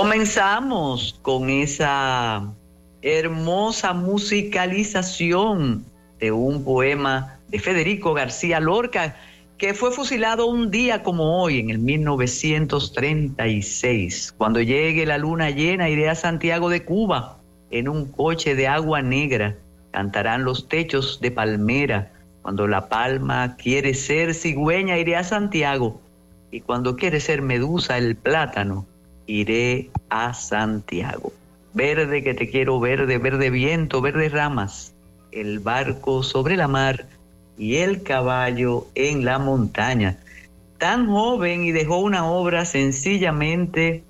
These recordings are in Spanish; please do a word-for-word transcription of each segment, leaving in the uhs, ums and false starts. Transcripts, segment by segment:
Comenzamos con esa hermosa musicalización de un poema de Federico García Lorca, que fue fusilado un día como hoy, en el mil novecientos treinta y seis. Cuando llegue la luna llena, iré a Santiago de Cuba en un coche de agua negra. Cantarán los techos de palmera. Cuando la palma quiere ser cigüeña, iré a Santiago. Y cuando quiere ser medusa el plátano, iré a Santiago. Verde que te quiero verde, verde viento, verde ramas, el barco sobre la mar y el caballo en la montaña. Tan joven y dejó una obra sencillamente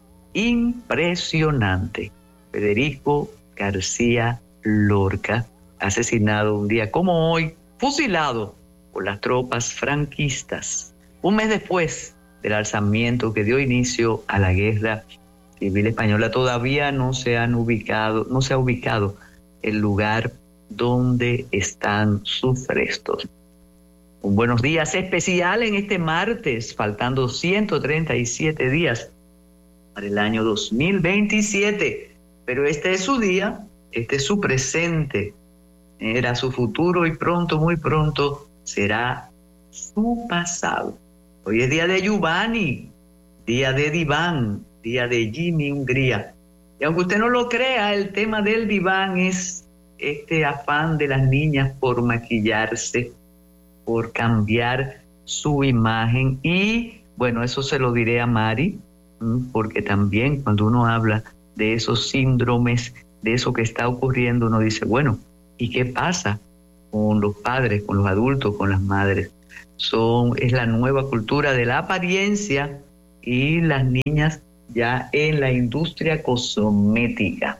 impresionante. Federico García Lorca, asesinado un día como hoy, fusilado por las tropas franquistas, un mes después del alzamiento que dio inicio a la guerra civil española. Todavía no se han ubicado, no se ha ubicado el lugar donde están sus restos. Un buenos días especial en este martes, faltando ciento treinta y siete días para el año dos mil veintisiete. Pero este es su día, este es su presente, era su futuro y pronto, muy pronto, será su pasado. Hoy es día de Giovanni, día de diván, día de Jimmy Hungría. Y aunque usted no lo crea, el tema del diván es este afán de las niñas por maquillarse, por cambiar su imagen. Y bueno, eso se lo diré a Mari, porque también cuando uno habla de esos síndromes, de eso que está ocurriendo, uno dice, bueno, ¿y qué pasa con los padres, con los adultos, con las madres? Son, es la nueva cultura de la apariencia y las niñas ya en la industria cosmética.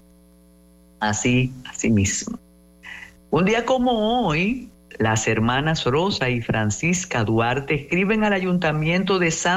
Así, así mismo. Un día como hoy, las hermanas Rosa y Francisca Duarte escriben al Ayuntamiento de San